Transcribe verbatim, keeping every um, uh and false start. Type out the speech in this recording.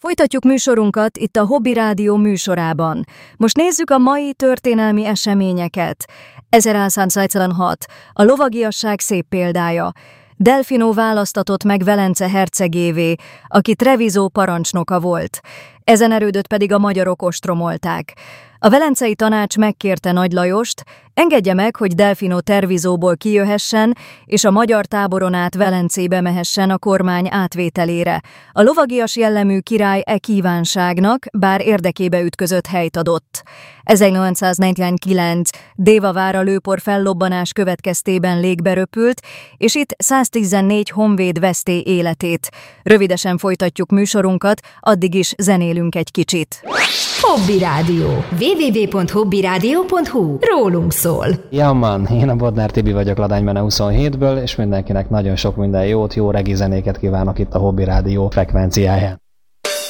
Folytatjuk műsorunkat itt a Hobby Rádió műsorában. Most nézzük a mai történelmi eseményeket. ezerháromszázhetvenhat. A lovagiasság szép példája. Delfino választatott meg Velence hercegévé, aki Treviso parancsnoka volt. Ezen erődöt pedig a magyarok ostromolták. A velencei tanács megkérte Nagy Lajost, engedje meg, hogy Delfino Trevisóból kijöhessen, és a magyar táboron át Velencébe mehessen a kormány átvételére. A lovagias jellemű király e kívánságnak, bár érdekébe ütközött helyt adott. ezernyolcszáznegyvenkilenc. Dévavára lőpor fellobbanás következtében légbe röpült, és itt száztizennégy honvéd veszté életét. Rövidesen folytatjuk műsorunkat, addig is zenélünk egy kicsit. Hobby Rádió. double-u double-u double-u pont hobby rádió pont hu. Rólunk szól. Ja man, én a Bodnár Tibi vagyok Ladánymene huszonhétből, és mindenkinek nagyon sok minden jót, jó regi zenéket kívánok itt a Hobby Rádió frekvenciáján.